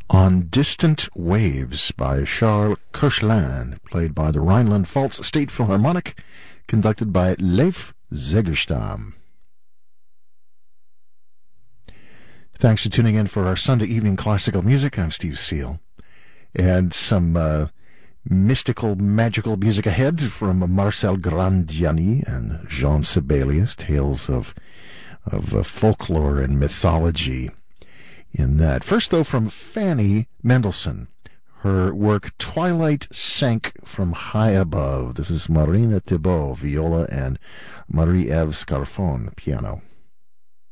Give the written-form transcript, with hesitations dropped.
On Distant Waves by Charles Koechlin, played by the Rhineland-Pfalz State Philharmonic, conducted by Leif Zegerstam. Thanks for tuning in for our Sunday evening classical music. I'm Steve Seal. And some mystical, magical music ahead from Marcel Grandiani and Jean Sibelius, tales of folklore and mythology in that. First, though, from Fanny Mendelssohn, her work Twilight Sank from High Above. This is Marina Thibault, viola, and Marie-Ève Scarfone, piano.